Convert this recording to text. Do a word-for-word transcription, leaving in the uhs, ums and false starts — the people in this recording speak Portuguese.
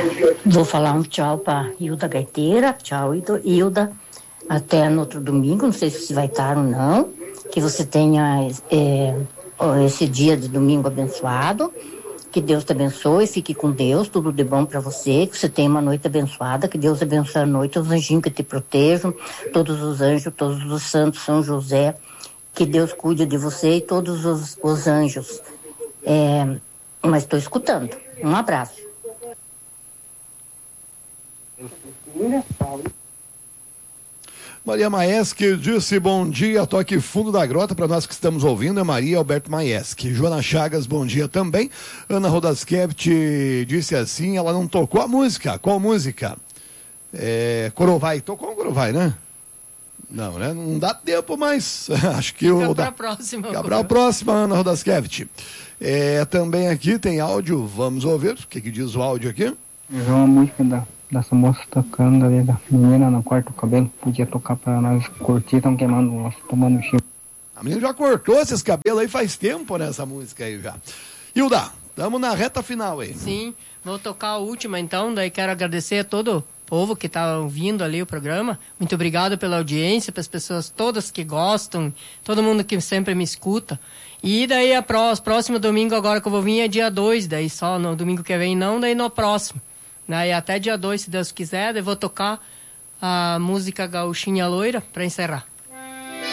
Vou falar um tchau para Hilda Gaiteira. Tchau, Hilda. Até no outro domingo, não sei se você vai estar ou não. Que você tenha é, esse dia de domingo abençoado. Que Deus te abençoe, fique com Deus, tudo de bom para você, que você tenha uma noite abençoada, que Deus abençoe a noite, os anjinhos que te protejam, todos os anjos, todos os santos, São José, que Deus cuide de você e todos os, os anjos. É, mas estou escutando. Um abraço. Maria Maeschi disse bom dia, tô aqui fundo da grota para nós que estamos ouvindo, é Maria Alberto Maeschi. Joana Chagas, bom dia também. Ana Rodaskept disse assim, ela não tocou a música. Qual música? É, Corovai, tocou um Corovai, né? Não, né? Não dá tempo mais. Acho que o... Fica pra próxima. Fica pra próxima, Ana Rodaskept. É, também aqui tem áudio, vamos ouvir. O que, que diz o áudio aqui? É uma música da... dessa moça tocando ali, da menina no quarto do cabelo, podia tocar pra nós curtir, estão queimando nós, tomando chifre. A menina já cortou esses cabelos aí faz tempo nessa música aí já. Hilda, estamos na reta final aí. Sim, vou tocar a última então, daí quero agradecer a todo o povo que está ouvindo ali o programa, muito obrigado pela audiência, para as pessoas todas que gostam, todo mundo que sempre me escuta. E daí a pró- próximo domingo agora que eu vou vir é dia dois, daí só no domingo que vem não, daí no próximo. Né? E até dia dois, se Deus quiser, eu vou tocar a música Gauchinha Loira para encerrar.